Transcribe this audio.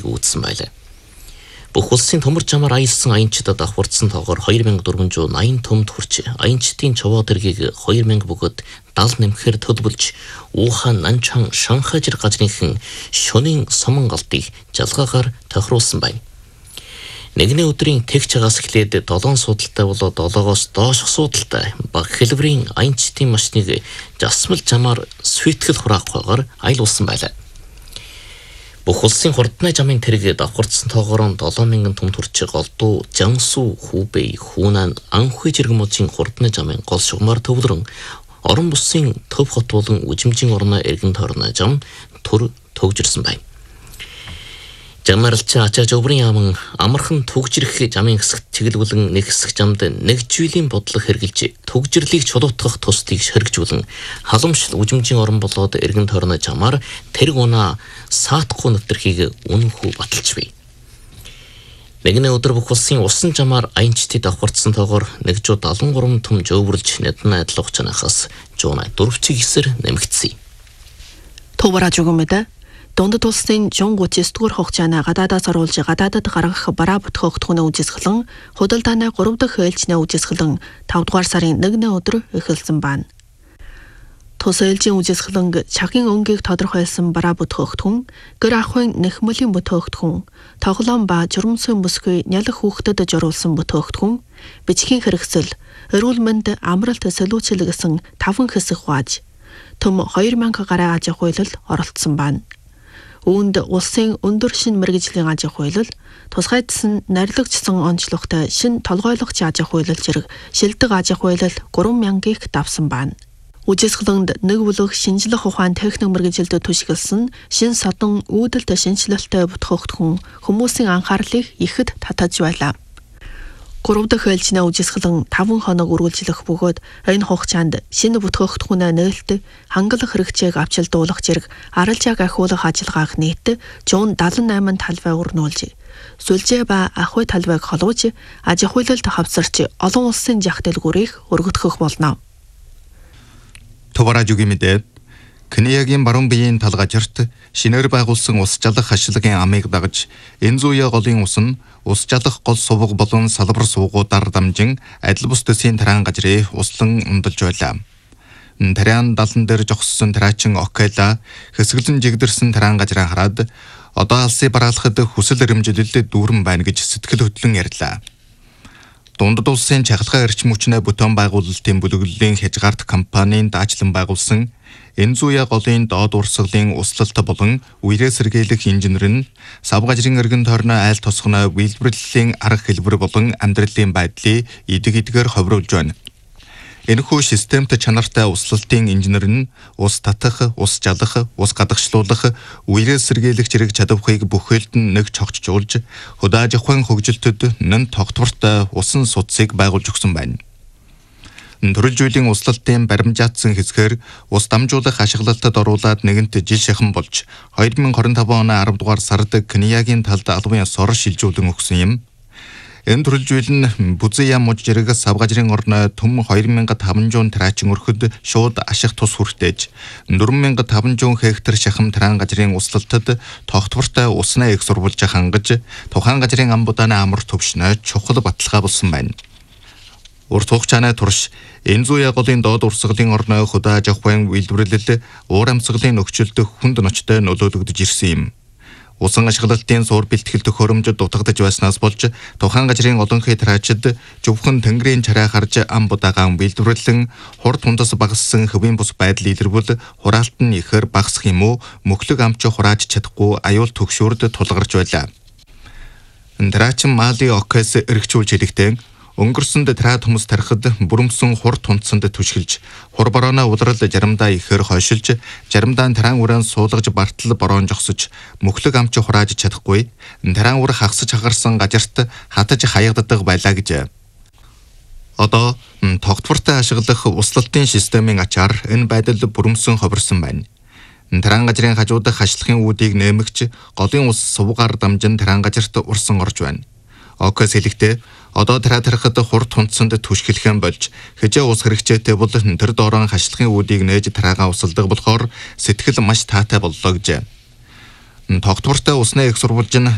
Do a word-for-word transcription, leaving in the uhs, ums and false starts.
үүдсэн байлаа. Бүх улсын төмөр жамаар аялсан аянчдад давхурдсан тоогоор хоёр мянга дөрвөн зуун аян төмд хүрч аянчдын човоо дэргийг хоёр мянга бөгөөд дал нэмэхээр төлбөлж Ухаан, Нанчан, Шанхай жир газрынхан шөнийн сомон галтыг жалгаагаар тохируулсан байна. Нэгний өдрийн тэгч агаас эхлээд долоон судалтай болоод долоогоос доош судалтай баг хэлбэрийн аянчдын машиныг жасмал жамаар сүйтгэл хураахгүйгээр айлуулсан байлаа. Бүх улсын хурдны жамын тэрэг давхурдсан тоогоор долоон мянган төмд хүрч голдуу, Жансу, Хубэй, Хунан, Анхуй жиргэмүүдийн хурдны жамын гол шугамар төвлөрөн орон бусын төв хот болон үжимжийн орноо эргэн тойрны жам төр төгжирсэн байна. Жамарлч ачааж өврийн яман амархан төгжирэх жамын хэсэгт чиглүүлэн нэг хэсэг жамд нэг жилийн бодлого хэрглэж төгжирлийг чулуутгах тусдыг ширгжүүлэн халамжлал үжимжийн орон болоод эргэн тойрны жамаар тэрэг унаа саатахгүй нэвтрхийг үнэнхүү баталж бий. Нэгний өдөр бүх улсын усан жамаар аянчдыг давхурдсан тоогоор нэг зуун дадлан гурван төм жөөвөрлж нэдэн айдлах чанахаас зуун дөрвчиг эсэр нэмэгдсэн. Товара жугамэда Дундад улсын жон гуцэс дэх хугацааны гадаадаас оруулж гадаадад гаргах бараа бүтгэх түнэ үжисгэлэн худалдааны гурав дахь ээлжний үжисгэлэн тавд дугаар сарын нэгний өдөр эхэлсэн байна. Тус ээлжийн үжисгэлэн чагийн өнгийг тодорхойлсон бараа бүтгэх түн, гэр ахуйн нэхмэлийн бүтгэх түн, тоглоом ба журамсын бүсгүй нялх хүүхдэд журуулсан бүтгэх түн, бичгийн хэрэгсэл, эрүүл мэнд амралт солиучлал гэсэн таван хэсэг хувааж, төм хоёр мянга гаруй аж ахуй хууль оролцсон байна. Үүнд улсын өндөр шин мэргэжлийн аж ахуй хууль, тусгайдсан нарлагчсан онцлогтой шин толгойлогч аж ахуй хууль зэрэг шилдэг аж ахуй хууль гурван мянгаыг давсан байна. Үжисгэлэнд нэг бүлэг шинжлэх ухаан техник мэргэжилтэд түшиглсэн шин содон үүдэлт шинжилэлтэй бүтгэгдхэн хүмүүсийн анхаарлыг ихэд татаж байлаа. Гурав дахь ээлжний үжисгэлэн таван хоног үргэлжлэх бөгөөд энэ хугацаанд шинэ бүтгэгдэхүүнээ нээлттэй хангалах хэрэгцээг авчилдуулах зэрэг аралжааг ахиулах ажиллагааг нийт зуун дадлан найман талбай өрнүүлж, сүлжээ ба ахуй талбайг холбож, аж ахуйлалд хавцарч олон улсын жах дэлгүүрийг өргөдгөх болно. Товара жугимэд Кениягийн баруун биеийн талгажирт шинээр байгуулсан ус жалах ашиглагын амыг дагаж Энзуя голын ус нь ус жалах гол сувг болон салбар суугуудаар дамжин адил бус төсийн тараан газрыг услан ундалж байлаа. Тариан далан дээр жогссон тараачин Окела хэсгэлэн жигдэрсэн тараан газраа хараад одоо алсыг бараалахад хүсэл эрэмжилэлд дүүрэн байна гэж сэтгэл хөдлөн ярьлаа. Дундад улсын чахалгаа эрчим хүчний бүтээн байгуулалтын бүлэглэлийн хязгаарт компанийн даачлан байгуулсан Энзуя голын доод урсгалын услалт болон үерээ сэргийлэх инженер нь савгажрын эргэн тойрны айл тосгоны үйлдвэрлэлийн арга хэлбэр болон амьдралын байдлыг идэг идгээр ховруулж байна. Энэхүү системт чанартай услалтын инженер нь ус татах, ус жалах, ус гадагшлуулах, үерээ сэргийлэх зэрэг чадварыг бүхэлд нь нэг цогцжуулж, худааж ахуйн хөгжилтөд нэн тогтвортой усан судсыг байгуулж өгсөн байна. Төрөлжүүлэн услалтын баримжаатсан хэсгээр ус дамжуулах ашиглалтад оруулаад нэгэнт жил шахан болж хоёр мянга хорин таван оны арав дугаар сард Кениягийн талд албан ёсоор шилжүүлэн өгсөн юм. Энэ төрөлжүүл нь Бүзэя муж зэрэг савгажрын орны төм хоёр мянга таван зуун тараачин өрхөд шууд ашиг тус хүртээж дөрвөн мянга таван зуун хектар шахам тараан газрын услалтад тогтвортой усны их сурвалж хангаж тухайн газрын амбудааны амар төвшнө чухал баталгаа болсон байна. Урт хугацааны турш Энзуя голын доод урсгалын орны худааж ахуйн үйлдвэрлэл уур амьсгалын нөхцөлд хүнд ночтой нөлөөлөгдөж ирсэн юм. Усан ашиглалтын суур бэлтгэл төхөөрөмж дутагдж байснаас болж тухайн газрын олонхий тараачид зөвхөн тэнгэрийн чараа харж ам будагаан үйлдвэрлэн хурд тундас багассан хөвийн бус байдал илэрвэл хураалт нь ихээр багасах юм уу мөхлөг амч хурааж чадахгүй аюул төгшөөрд тулгарч байлаа. Тараачин Мали Окес эргчүүлж хэлэхдээ өнгөрсөнд траад хүмүүс тарихад бүрэмсэн хурд тунцсанд түшгэлж, хур борооно удрал жарамдаа ихээр хойшилж, жарамдаа тараан уран суулгаж бартал бороон жогсож, мөхлөг амч хурааж чадахгүй, тараан ур хагсаж хагарсан газарт хатаж хаягддаг байлаа гэж. Одоо тогтвортой ашиглах услалтын системийн ачаар энэ байдал бүрэмсэн ховирсон байна. Тараан газрын хажуудах хашлахын үүдийг нэмэгч, голын ус сувгаар дамжин тараан газарт урсан орж байна. Окес хэлэхдээ одоо тараа тарихад хурд тунцсанд түшгэлхэн болж хэжээ ус хэрэгцээтэй бол тэр доорон хашлахын үүдийг нээж тараагаа усалдаг болохоор сэтгэл маш таатай боллоо гэж. Тогтвортой усны их сурвалж нь